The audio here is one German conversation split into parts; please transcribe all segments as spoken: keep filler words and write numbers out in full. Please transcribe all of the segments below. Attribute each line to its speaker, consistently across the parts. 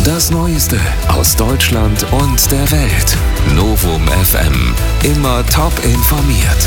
Speaker 1: Das Neueste aus Deutschland und der Welt. Novum F M. Immer top informiert.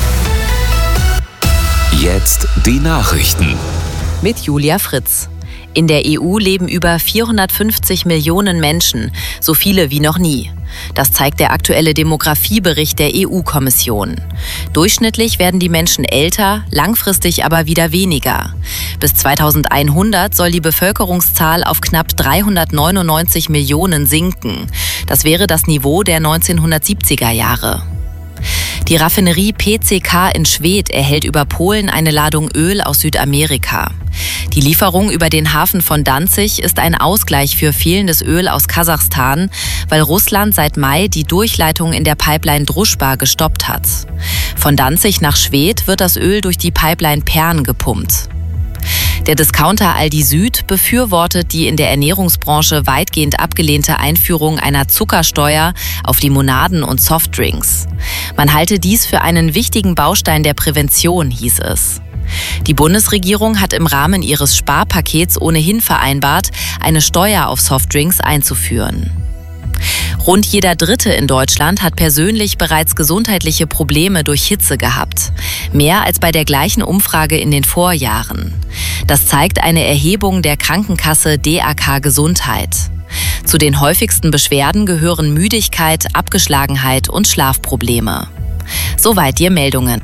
Speaker 1: Jetzt die Nachrichten.
Speaker 2: Mit Julia Fritz. In der E U leben über vierhundertfünfzig Millionen Menschen, so viele wie noch nie. Das zeigt der aktuelle Demografiebericht der E U-Kommission. Durchschnittlich werden die Menschen älter, langfristig aber wieder weniger. Bis zweitausendeinhundert soll die Bevölkerungszahl auf knapp dreihundertneunundneunzig Millionen sinken. Das wäre das Niveau der neunzehnhundertsiebziger Jahre. Die Raffinerie P C K in Schwedt erhält über Polen eine Ladung Öl aus Südamerika. Die Lieferung über den Hafen von Danzig ist ein Ausgleich für fehlendes Öl aus Kasachstan, weil Russland seit Mai die Durchleitung in der Pipeline Druschba gestoppt hat. Von Danzig nach Schwedt wird das Öl durch die Pipeline Pern gepumpt. Der Discounter Aldi Süd befürwortet die in der Ernährungsbranche weitgehend abgelehnte Einführung einer Zuckersteuer auf Limonaden und Softdrinks. Man halte dies für einen wichtigen Baustein der Prävention, hieß es. Die Bundesregierung hat im Rahmen ihres Sparpakets ohnehin vereinbart, eine Steuer auf Softdrinks einzuführen. Rund jeder Dritte in Deutschland hat persönlich bereits gesundheitliche Probleme durch Hitze gehabt. Mehr als bei der gleichen Umfrage in den Vorjahren. Das zeigt eine Erhebung der Krankenkasse D A K Gesundheit. Zu den häufigsten Beschwerden gehören Müdigkeit, Abgeschlagenheit und Schlafprobleme. Soweit die Meldungen.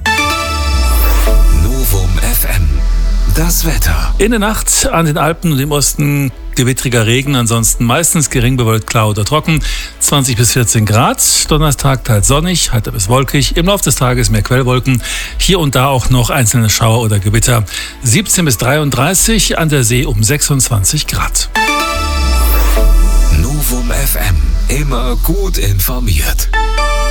Speaker 1: Novum F M. Das Wetter.
Speaker 3: In der Nacht an den Alpen und im Osten gewittriger Regen, ansonsten meistens gering bewölkt, klar oder trocken, zwanzig bis vierzehn Grad. Donnerstag teils sonnig, heiter bis wolkig. Im Laufe des Tages mehr Quellwolken, hier und da auch noch einzelne Schauer oder Gewitter. siebzehn bis dreiunddreißig, an der See um sechsundzwanzig Grad.
Speaker 1: Novum F M. Immer gut informiert.